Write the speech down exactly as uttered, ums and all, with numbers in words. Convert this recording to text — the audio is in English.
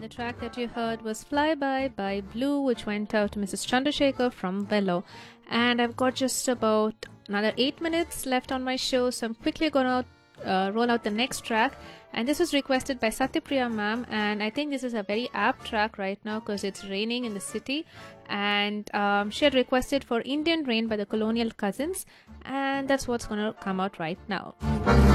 track that you heard was Flyby by Blue, which went out to Missus Chandrasekhar from Bello. And I've got just about another eight minutes left on my show, so I'm quickly gonna uh, roll out the next track. And this was requested by Satyapriya ma'am, and I think this is a very apt track right now because it's raining in the city. And um, she had requested for Indian Rain by the Colonial Cousins, and that's what's gonna come out right now.